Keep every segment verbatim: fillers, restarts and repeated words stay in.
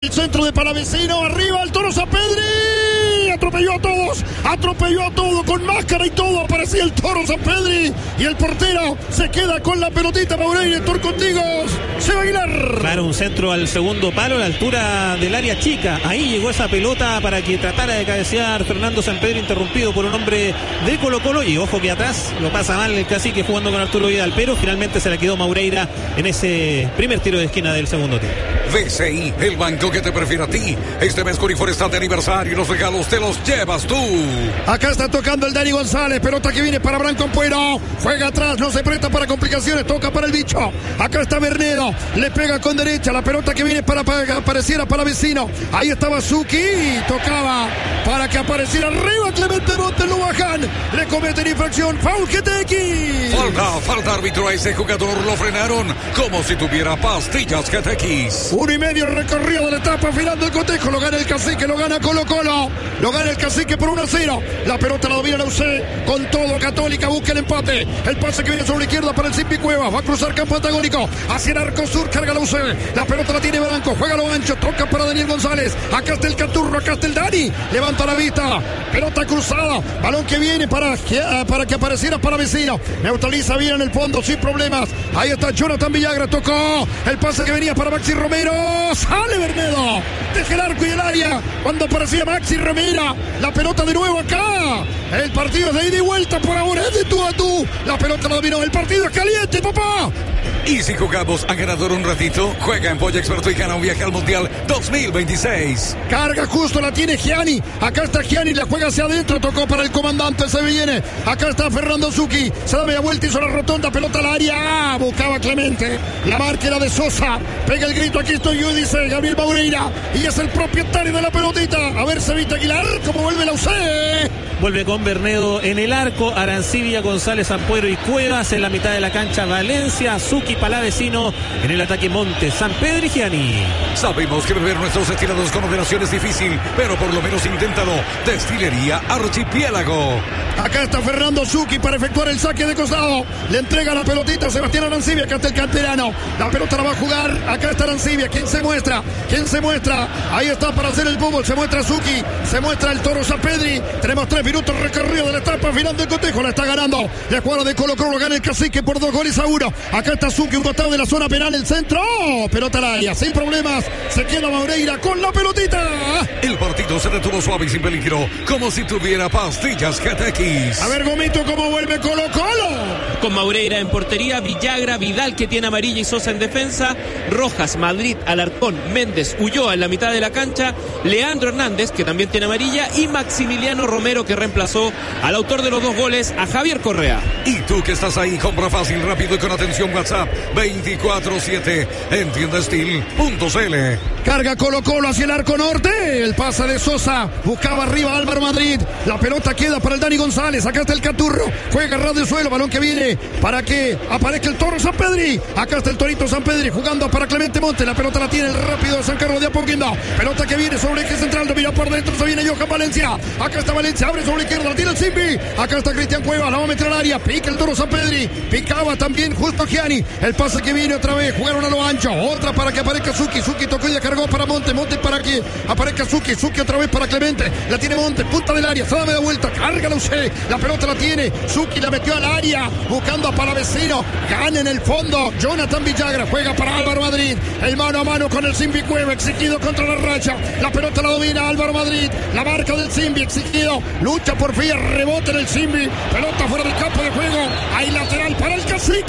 El centro de Palavecino, arriba el Toro Sampedri, atropelló a todos, atropelló a todo, con máscara y todo, aparecía el Toro Sampedri, y el portero se queda con la pelotita. Maureira, Héctor, contigo, Seba Aguilar. Claro, un centro al segundo palo, a la altura del área chica, ahí llegó esa pelota para que tratara de cabecear Fernando Sampedri, interrumpido por un hombre de Colo Colo, y ojo que atrás lo pasa mal el cacique jugando con Arturo Vidal, pero finalmente se la quedó Maureira en ese primer tiro de esquina del segundo tiempo. D C I, el banco que te prefiere a ti. Este mes Corifor está de aniversario y los regalos te los llevas tú. Acá está tocando el Dani González, pelota que viene para Branco Ampuero, juega atrás, no se presta para complicaciones, toca para el bicho. Acá está Bernedo, le pega con derecha, la pelota que viene para, para que apareciera para vecino. Ahí estaba Suki, tocaba para que apareciera arriba Clemente Montes, lo bajan, le cometen infracción, foul G T X. Falta, falta árbitro a ese jugador, lo frenaron como si tuviera pastillas G T X. Uno y medio recorrido de la etapa final del cotejo, lo gana el cacique, lo gana Colo Colo, lo gana el cacique por uno a cero. La pelota la domina la U C, con todo Católica busca el empate, el pase que viene sobre la izquierda para el Simpi Cuevas, va a cruzar campo antagónico, hacia el arco sur, carga la U C, la pelota la tiene Branco, juega lo ancho, toca para Daniel González, acá está el Caturro, acá está el Dani, levanta la vista, pelota cruzada, balón que viene para, para que apareciera para vecino, neutraliza bien en el fondo, sin problemas, ahí está Jonathan Villagra, tocó, el pase que venía para Maxi Romero, sale Bernedo, deja el arco y el área, cuando aparecía Maxi Romero, la pelota de nuevo acá, el partido es de ida y vuelta por ahora, es de tú a tú, la pelota la dominó, el partido es caliente, papá. Y si jugamos a ganador un ratito, juega en Polla Experto y gana un viaje al Mundial dos mil veintiséis. Carga justo, la tiene Gianni. Acá está Gianni, la juega hacia adentro, tocó para el comandante, se viene. Acá está Fernando Zucchi, se da media vuelta, hizo la rotonda, pelota al área. Ah, buscaba Clemente. La marca era de Sosa. Pega el grito, aquí estoy yo, dice Gabriel Maureira. Y es el propietario de la pelotita. A ver, Sevita Aguilar, cómo vuelve la U C. Vuelve con Bernedo en el arco, Arancibia, González, Ampuero y Cuevas en la mitad de la cancha, Valencia, Zucchi, Palavecino en el ataque, Montes, Sampedri y Gianni. Sabemos que beber nuestros destilados con moderación es difícil, pero por lo menos inténtalo. Destilería Archipiélago. Acá está Fernando Zucchi para efectuar el saque de costado. Le entrega la pelotita a Sebastián Arancibia, acá está el canterano. La pelota la va a jugar, acá está Arancibia. ¿Quién se muestra? ¿Quién se muestra? Ahí está para hacer el fútbol, se muestra Zucchi, se muestra el Toro Sampedri. Tenemos tres minutos recorrido de la etapa final del cotejo, la está ganando la escuadra de Colo Colo, gana el cacique por dos goles a uno. Acá está Zucchi, un costado de la zona penal, el centro, oh, pelota al área, sin problemas, se queda Maureira con la pelotita. El partido se detuvo suave y sin peligro, como si tuviera pastillas G T X. A ver, Gomito, cómo vuelve Colo Colo. Con Maureira en portería, Villagra, Vidal que tiene amarilla y Sosa en defensa, Rojas, Madrid, Alarcón, Méndez, Ulloa en la mitad de la cancha, Leandro Hernández que también tiene amarilla y Maximiliano Romero que reemplazó al autor de los dos goles, a Javier Correa. Y tú que estás ahí, compra fácil, rápido y con atención, WhatsApp veinticuatro siete en tiendastil punto c l. Carga Colo Colo hacia el arco norte, el pase de Sosa, buscaba arriba Álvaro Madrid, la pelota queda para el Dani González, acá está el Caturro, juega agarrado de suelo, balón que viene para que aparezca el Toro Sampedri, acá está el Torito Sampedri jugando para Clemente Montes, la pelota la tiene el rápido de San Carlos de Apoquindo, pelota que viene sobre el eje central, domina por dentro, se viene Johan Valencia, acá está Valencia, abre sobre la izquierda, la tiene el Simpi, acá está Cristian Cuevas, la va a meter al área, pica el Toro Sampedri, picaba también justo Gianni, el pase que viene otra vez, jugaron a lo ancho, otra para que aparezca Zucchi, Zucchi tocó y la cargó para Montes, Montes para que aparezca Zucchi, Zucchi otra vez para Clemente, la tiene Montes, punta del área, se da media vuelta, carga la U C, la pelota la tiene, Zucchi la metió al área, buscando a Palavecino, gana en el fondo, Jonathan Villagra, juega para Álvaro Madrid, el mano a mano con el Simpi Cueva, exigido contra la racha, la pelota la domina Álvaro Madrid, la marca del Simpi, exigido, lucha por fin, rebote en el Simpi, pelota fuera del campo de juego, hay lateral para el cacique.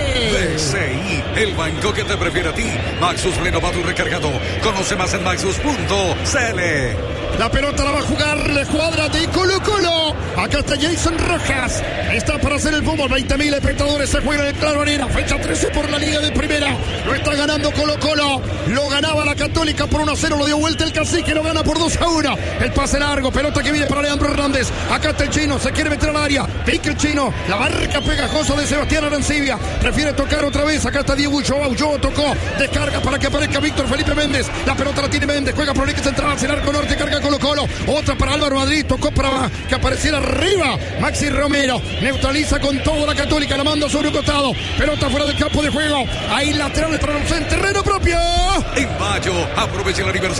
D C I, el banco que te prefiere a ti. Maxus renovado y recargado. Conoce más en maxus punto c l. La pelota la va a jugar la escuadra de Colo Colo. Acá está Jason Rojas. Está para hacer el fútbol. veinte mil espectadores se juegan en el Claro Arena. Fecha trece por la Liga de Primera. Lo está ganando Colo Colo. Lo ganaba la Católica por uno a cero. Lo dio vuelta el cacique. Lo gana por dos a uno. El pase largo. Pelota que viene para Leandro Hernández. Acá está el chino. Se quiere meter al área. Pica el chino. La marca pegajosa de Sebastián Arancibia. Prefiere tocar otra vez. Acá está Diego Ulloa. Ulloa tocó. Descarga para que aparezca Víctor Felipe Méndez. La pelota la tiene Méndez. Juega por el eje central. Hacia el arco norte. Carga Colo Colo. Otra para Álvaro Madrid. Tocó para que apareciera arriba Maxi Romero. Neutraliza con todo la Católica. La manda sobre un costado. Pelota fuera del campo de juego. Ahí laterales para los en terreno propio. En mayo, aprovecha el aniversario